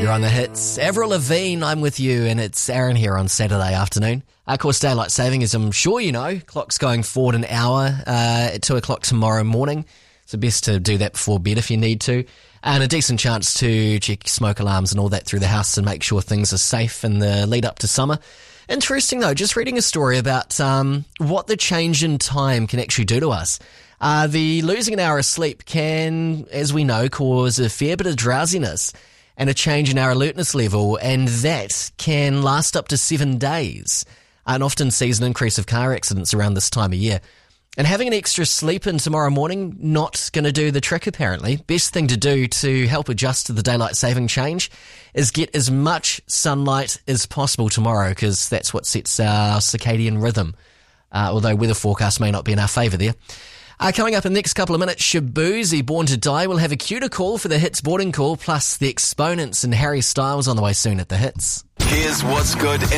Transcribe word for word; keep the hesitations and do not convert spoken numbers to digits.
You're on the hits. Avril Lavigne, I'm with you, and it's Aaron here on Saturday afternoon. Of course, daylight saving, as I'm sure you know, clock's going forward an hour uh, at two o'clock tomorrow morning. So best to do that before bed if you need to. And a decent chance to check smoke alarms and all that through the house and make sure things are safe in the lead up to summer. Interesting though, just reading a story about um, what the change in time can actually do to us. Uh, the losing an hour of sleep can, as we know, cause a fair bit of drowsiness and a change in our alertness level, and that can last up to seven days and often sees an increase of car accidents around this time of year. And having an extra sleep in tomorrow morning, not going to do the trick apparently. Best thing to do to help adjust to the daylight saving change is get as much sunlight as possible tomorrow, because that's what sets our circadian rhythm, uh, although weather forecast may not be in our favour there. Uh, coming up in the next couple of minutes, Shabuzi, Born to Die. We'll have a cuter call for the Hits boarding call, plus the Exponents and Harry Styles on the way soon at the Hits. Here's what's good